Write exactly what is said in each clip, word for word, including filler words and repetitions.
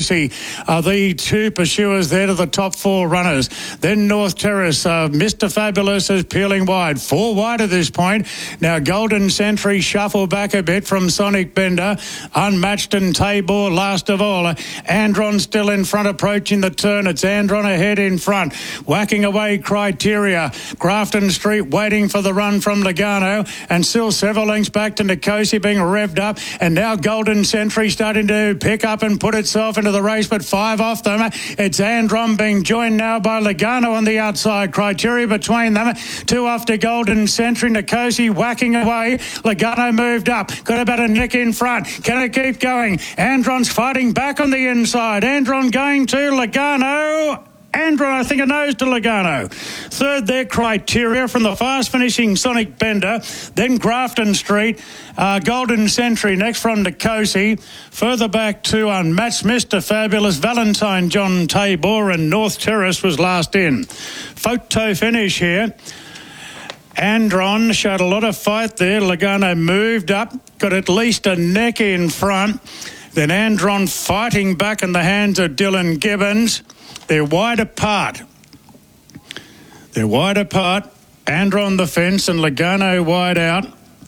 Nicosi are the two pursuers there to the top four runners. Then North Terrace, uh, Mister Fabulous is peeling wide. Four wide at this point. Now Golden Century shuffle back a bit from Sonic Bender. Unmatched and Tabor last of all. Andron still in front approaching the turn. It's Andron ahead in front. Whacking away Criteria. Grafton Street waiting for the run from Lugano. And still several lengths back to Nicosi being revved up. And now Golden Century starting to pick up and put itself into the race, but five off them. It's Andron being joined now by Lugano on the outside. Criteria between them. Two off to Golden Century. Nicosi whacking away. Lugano moved up. Got about a neck in front. Can it keep going? Andron's fighting back on the inside. Andron going to Lugano. Andron, I think, a nose to Lugano. Third there, Criteria from the fast-finishing Sonic Bender. Then Grafton Street. Uh, Golden Century next from Nicosi. Further back to Unmatched, Mister Fabulous, Valentine John Tabor, and North Terrace was last in. Photo finish here. Andron showed a lot of fight there. Lugano moved up, got at least a neck in front. Then Andron fighting back in the hands of Dylan Gibbons. They're wide apart. They're wide apart. Andron the fence and Lugano wide out.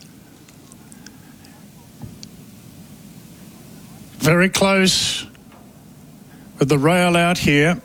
Very close with the rail out here.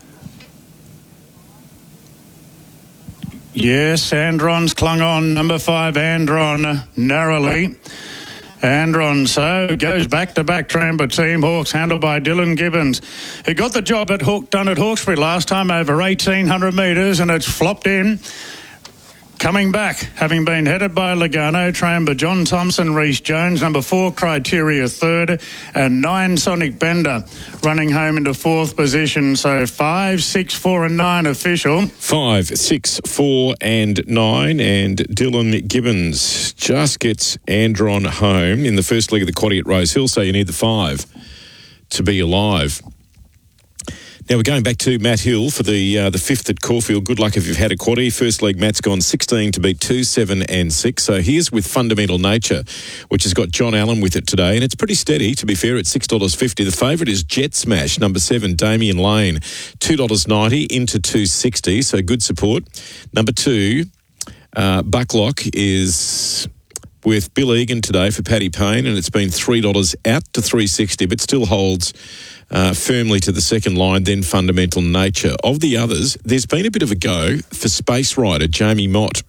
Yes, Andron's clung on. Number five, Andron, narrowly. Andron so goes back-to-back Tramber Team Hawks, handled by Dylan Gibbons, who got the job at Hawk, done at Hawkesbury last time over eighteen hundred metres, and it's flopped in. Coming back, having been headed by Lugano, Tramber, John Thompson, Reece Jones, number four, Criteria third, and nine, Sonic Bender, running home into fourth position. So five, six, four and nine official. Five, six, four and nine, and Dylan Gibbons just gets Andron home in the first leg of the quaddie at Rose Hill, so you need the five to be alive. Now we're going back to Matt Hill for the uh, the fifth at Caulfield. Good luck if you've had a quaddie. First leg, Matt's gone sixteen to beat two, seven and six. So here's with Fundamental Nature, which has got John Allen with it today. And it's pretty steady, to be fair, at six dollars fifty. The favourite is Jet Smash, number seven, Damien Lane, two dollars ninety into two sixty. So good support. Number two, uh, Bucklock is with Bill Egan today for Paddy Payne, and it's been three dollars out to three sixty, but still holds uh, firmly to the second line, then Fundamental Nature. Of the others, there's been a bit of a go for Space Rider, Jamie Mott.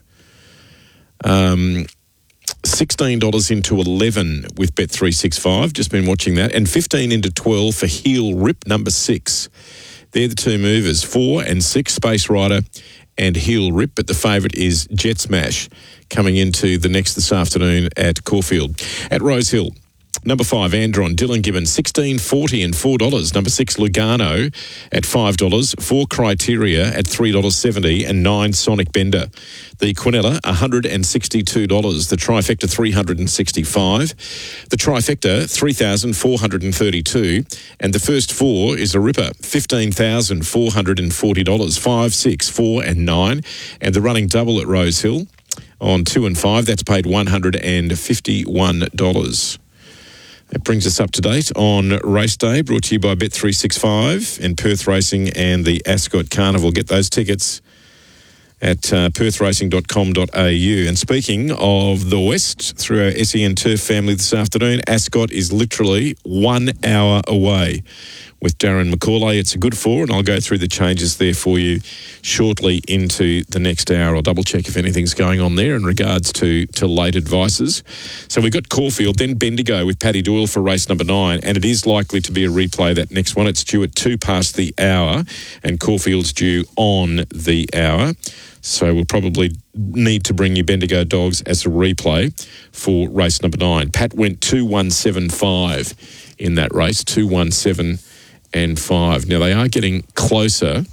Um, sixteen dollars into eleven with Bet three sixty-five, just been watching that, and fifteen into twelve for Heel Rip, number six. They're the two movers, four and six, Space Rider and Heel Rip, but the favourite is Jet Smash coming into the next this afternoon at Caulfield. At Rose Hill, number five, Andron, Dylan Gibbons, sixteen forty and four dollars. Number six, Lugano at five dollars. Four, Criteria at three dollars seventy, and nine, Sonic Bender. The Quinella, one hundred sixty-two dollars. The Trifecta, three hundred sixty-five dollars. The Trifecta, three thousand four hundred thirty-two dollars. And the first four is a ripper, fifteen thousand four hundred forty dollars. Five, six, four and nine. And the running double at Rose Hill on two and five, that's paid one hundred fifty-one dollars. That brings us up to date on Race Day, brought to you by Bet three sixty-five and Perth Racing and the Ascot Carnival. Get those tickets at uh, perth racing dot com dot a u. And speaking of the West, through our S E N Turf family this afternoon, Ascot is literally one hour away with Darren McCauley. It's a good four, and I'll go through the changes there for you shortly into the next hour. I'll double-check if anything's going on there in regards to, to late advices. So we've got Caulfield, then Bendigo with Paddy Doyle for race number nine, and it is likely to be a replay, that next one. It's due at two past the hour, and Caulfield's due on the hour. So we'll probably need to bring you Bendigo Dogs as a replay for race number nine. Pat went two one seven five in that race, two one seven and five. Now, they are getting closer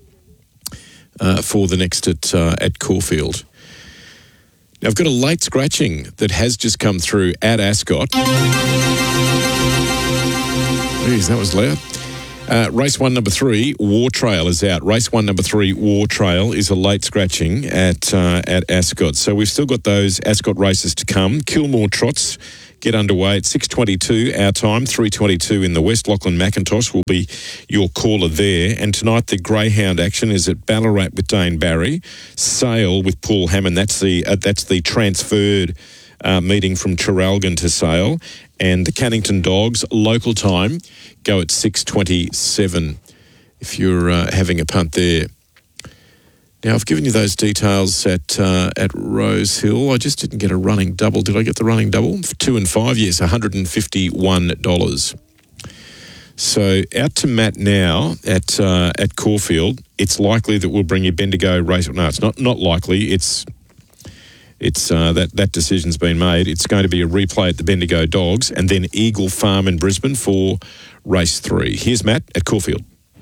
uh, for the next at, uh, at Caulfield. Now, I've got a late scratching that has just come through at Ascot. Jeez, that was loud. Uh, race one, number three, War Trail is out. Race one, number three, War Trail is a late scratching at uh, at Ascot. So we've still got those Ascot races to come. Kilmore Trots get underway at six twenty-two our time, three twenty-two in the West. Lachlan McIntosh will be your caller there. And tonight the Greyhound action is at Ballarat with Dane Barry, Sale with Paul Hammond. That's the uh, that's the transferred uh, meeting from Traralgon to Sale. And the Cannington Dogs, local time, go at six twenty-seven if you're uh, having a punt there. Now, I've given you those details at uh, at Rose Hill. I just didn't get a running double. Did I get the running double? Two and five, yes, one hundred fifty-one dollars. So out to Matt now at uh, at Caulfield. It's likely that we'll bring you Bendigo race. No, it's not not likely. It's it's uh, that that decision's been made. It's going to be a replay at the Bendigo Dogs and then Eagle Farm in Brisbane for race three. Here's Matt at Caulfield.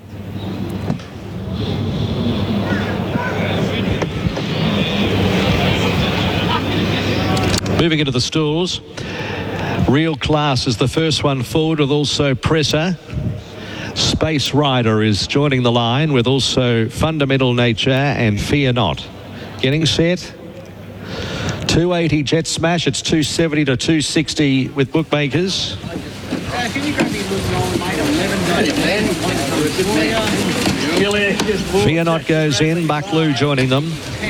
Moving into the stalls, Real Class is the first one forward with also Presser. Space Rider is joining the line with also Fundamental Nature and Fear Not. Getting set. two eighty Jet Smash. It's two seventy to two sixty with bookmakers. Fear Not goes in. Buckloo joining them.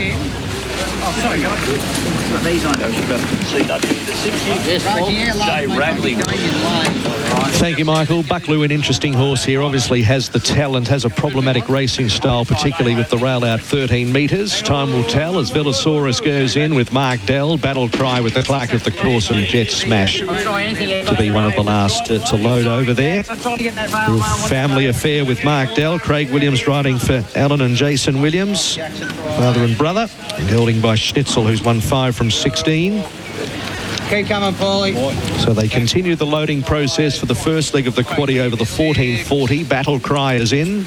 Thank you, Michael. Buckloo, an interesting horse here, obviously has the talent, has a problematic racing style, particularly with the rail out thirteen metres. Time will tell as Velosaurus goes in with Mark Dell. Battle Cry with the Clark of the course and Jet Smash to be one of the last uh, to load over there. Family affair with Mark Dell. Craig Williams riding for Alan and Jason Williams, father and brother, and holding by Schnitzel, who's won five from sixteen. Keep coming, Paulie. So they continue the loading process for the first leg of the quaddie over the fourteen forty. Battle Cry is in.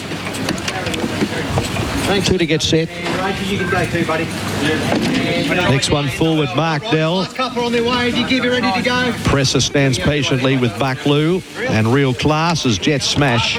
Two to get set. You can go too, buddy. Next one forward, Mark Dell. Last couple on their way. Do you give you ready to go? Presser stands patiently with Buckloo, and Real Class is Jet Smash.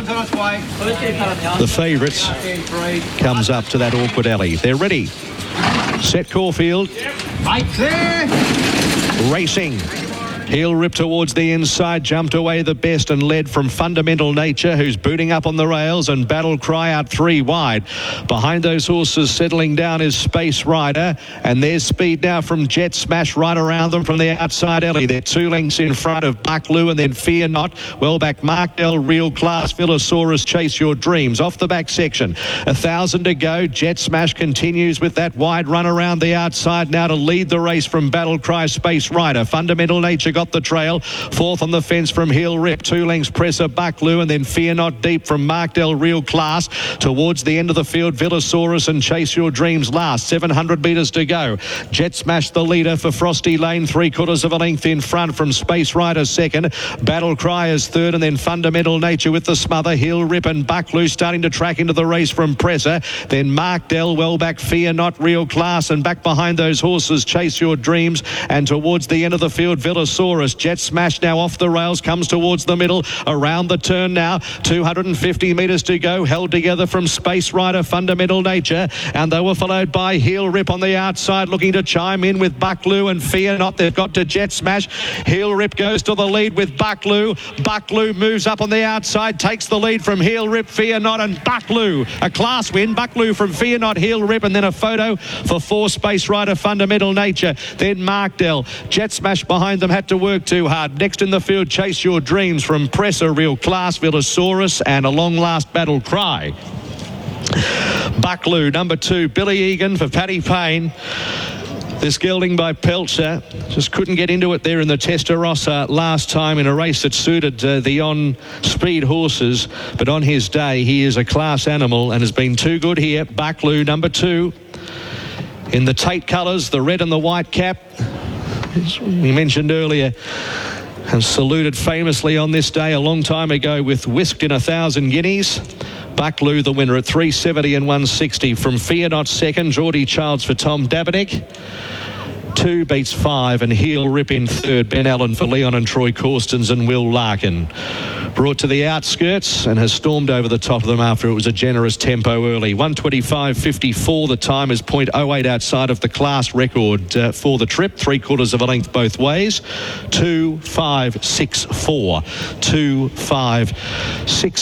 The favourites comes up to that awkward alley. They're ready. Set Caulfield. Right there. Racing. Heel rip towards the inside, jumped away the best and led from Fundamental Nature, who's booting up on the rails, and Battle Cry out three wide. Behind those horses settling down is Space Rider, and there's speed now from Jet Smash right around them from the outside alley. They're two lengths in front of Buckloo and then Fear Not. Well back, Mark Dell, Real Class, Velosaurus, Chase Your Dreams. Off the back section, a thousand to go. Jet Smash continues with that wide run around the outside now to lead the race from Battle Cry, Space Rider. Fundamental Nature got the trail. Fourth on the fence from Heel Rip. Two lengths Presser, Buckloo, and then Fear Not deep from Mark Dell, Real Class. Towards the end of the field, Velosaurus and Chase Your Dreams last. seven hundred metres to go. Jet Smash the leader for Frosty Lane. Three quarters of a length in front from Space Rider second. Battle Cry is third, and then Fundamental Nature with the smother. Heel Rip and Buckloo starting to track into the race from Presser. Then Mark Dell, well back, Fear Not, Real Class, and back behind those horses, Chase Your Dreams. And towards the end of the field, Velosaurus. Jet Smash now off the rails, comes towards the middle, around the turn now. two hundred fifty metres to go, held together from Space Rider, Fundamental Nature, and they were followed by Heel Rip on the outside, looking to chime in with Buckloo and Fear Not. They've got to Jet Smash. Heel Rip goes to the lead with Buckloo. Buckloo moves up on the outside, takes the lead from Heel Rip, Fear Not, and Buckloo. A class win. Buckloo from Fear Not, Heel Rip, and then a photo for four Space Rider, Fundamental Nature. Then Mark Dell. Jet Smash behind them had to work too hard. Next in the field, Chase Your Dreams from Presser, Real Class, Velosaurus, and a long last Battle Cry. Buckloo, number two, Billy Egan for Paddy Payne. This gelding by Pelcher just couldn't get into it there in the Testarossa last time in a race that suited uh, the on-speed horses, but on his day he is a class animal and has been too good here. Buckloo, number two, in the Tate colours, the red and the white cap. As we mentioned earlier, and saluted famously on this day a long time ago with Whisked in a Thousand Guineas. Buckloo the winner at three seventy and one sixty from Fear Not second. Geordie Childs for Tom Dabernick. Two beats five, and Heel Rip in third. Ben Allen for Leon and Troy Corstens and Will Larkin. brought to the outskirts and has stormed over the top of them after it was a generous tempo early. one twenty-five fifty-four, the time is point oh eight outside of the class record uh, for the trip. Three quarters of a length both ways. two five six four. two five six